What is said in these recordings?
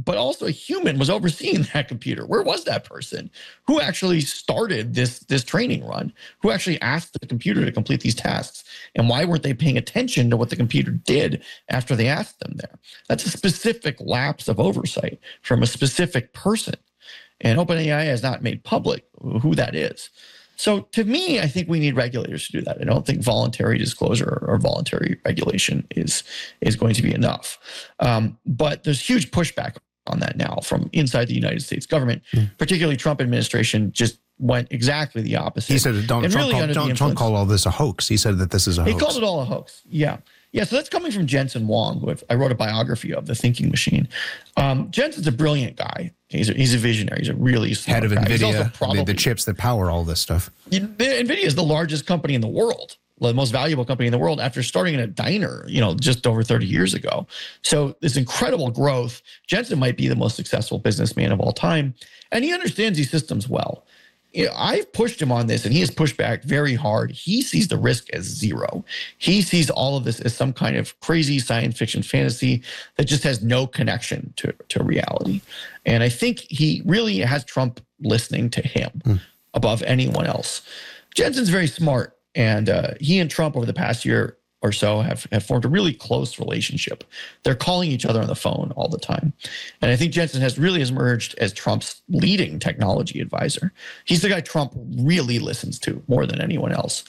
but also a human was overseeing that computer. Where was that person? Who actually started this training run? Who actually asked the computer to complete these tasks? And why weren't they paying attention to what the computer did after they asked them there? That's a specific lapse of oversight from a specific person. And OpenAI has not made public who that is. So to me, I think we need regulators to do that. I don't think voluntary disclosure or voluntary regulation is going to be enough. But there's huge pushback on that now from inside the United States government, particularly Trump administration just went exactly the opposite. He said that Donald Trump called all this a hoax. He said that this is a hoax. He called it all a hoax. Yeah. Yeah, so that's coming from Jensen Huang, who I wrote a biography of, The Thinking Machine. Jensen's a brilliant guy. He's a visionary. He's a really smart head of guy. NVIDIA, the chips that power all this stuff. NVIDIA is the largest company in the world, the most valuable company in the world after starting in a diner, just over 30 years ago. So this incredible growth. Jensen might be the most successful businessman of all time, and he understands these systems well. I've pushed him on this, and he has pushed back very hard. He sees the risk as zero. He sees all of this as some kind of crazy science fiction fantasy that just has no connection to reality. And I think he really has Trump listening to him above anyone else. Jensen's very smart, and he and Trump over the past year or so have formed a really close relationship. They're calling each other on the phone all the time. And I think Jensen has emerged as Trump's leading technology advisor. He's the guy Trump really listens to more than anyone else.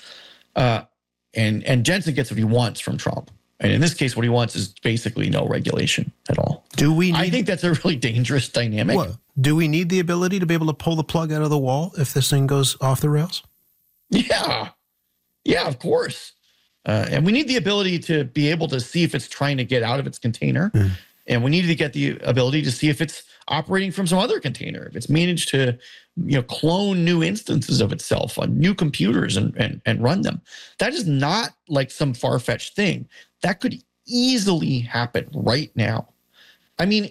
And Jensen gets what he wants from Trump. And in this case, what he wants is basically no regulation at all. I think that's a really dangerous dynamic. Well, do we need the ability to be able to pull the plug out of the wall if this thing goes off the rails? Yeah. Yeah, of course. And we need the ability to be able to see if it's trying to get out of its container. And we need to get the ability to see if it's operating from some other container, if it's managed to clone new instances of itself on new computers and run them. That is not like some far-fetched thing. That could easily happen right now. I mean,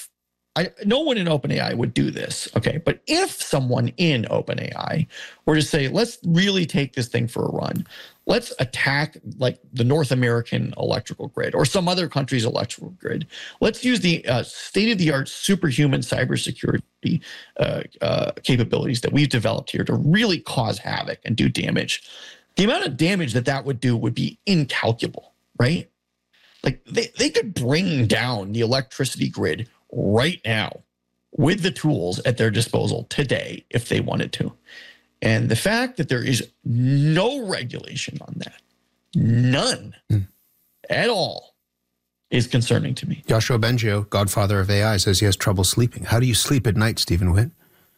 no one in OpenAI would do this, okay? But if someone in OpenAI were to say, let's really take this thing for a run, let's attack like the North American electrical grid or some other country's electrical grid. Let's use the state-of-the-art superhuman cybersecurity capabilities that we've developed here to really cause havoc and do damage. The amount of damage that would do would be incalculable, right? Like they could bring down the electricity grid right now with the tools at their disposal today if they wanted to. And the fact that there is no regulation on that, none at all, is concerning to me. Yoshua Bengio, godfather of AI, says he has trouble sleeping. How do you sleep at night, Stephen Witt?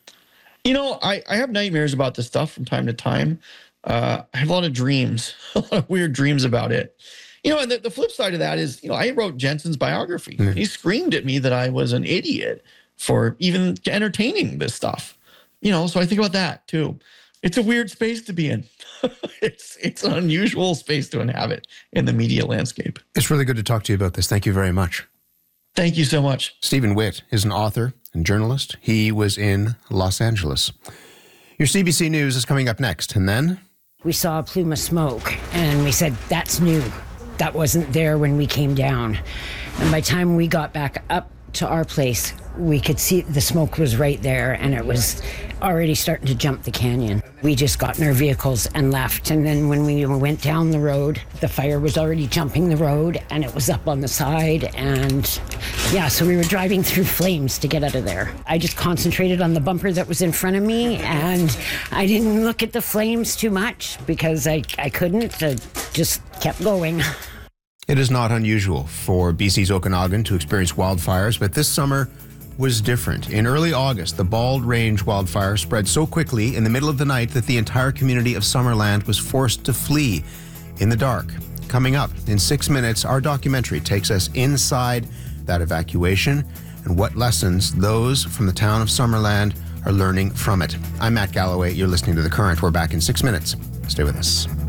I have nightmares about this stuff from time to time. I have a lot of dreams, a lot of weird dreams about it. And the flip side of that is, I wrote Jensen's biography. He screamed at me that I was an idiot for even entertaining this stuff. So I think about that too. It's a weird space to be in. It's an unusual space to inhabit in the media landscape. It's really good to talk to you about this. Thank you very much. Thank you so much. Stephen Witt is an author and journalist. He was in Los Angeles. Your CBC News is coming up next. And then? We saw a plume of smoke and we said, that's new. That wasn't there when we came down. And by the time we got back up to our place, we could see the smoke was right there and it was already starting to jump the canyon. We just got in our vehicles and left. And then when we went down the road, the fire was already jumping the road and it was up on the side. And so we were driving through flames to get out of there. I just concentrated on the bumper that was in front of me and I didn't look at the flames too much because I couldn't. I just kept going. It is not unusual for BC's Okanagan to experience wildfires, but this summer was different. In early August, the Bald Range wildfire spread so quickly in the middle of the night that the entire community of Summerland was forced to flee in the dark. Coming up in 6 minutes, our documentary takes us inside that evacuation and what lessons those from the town of Summerland are learning from it. I'm Matt Galloway. You're listening to The Current. We're back in 6 minutes. Stay with us.